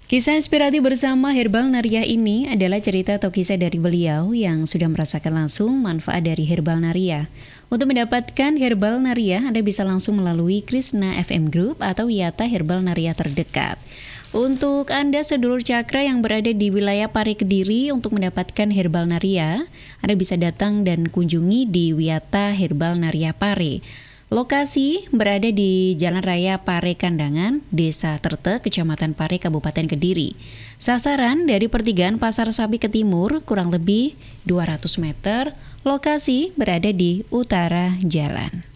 Kisah inspiratif bersama Herbal Naria ini adalah cerita atau kisah dari beliau yang sudah merasakan langsung manfaat dari Herbal Naria. Untuk mendapatkan Herbal Naria, Anda bisa langsung melalui Krishna FM Group atau Yata Herbal Naria terdekat. Untuk Anda sedulur cakra yang berada di wilayah Pare Kediri, untuk mendapatkan Herbal Naria, Anda bisa datang dan kunjungi di Wiyata Herbal Naria Pare. Lokasi berada di Jalan Raya Pare Kandangan, Desa Terte, Kecamatan Pare, Kabupaten Kediri. Sasaran dari pertigaan Pasar Sapi ke timur kurang lebih 200 meter. Lokasi berada di utara jalan.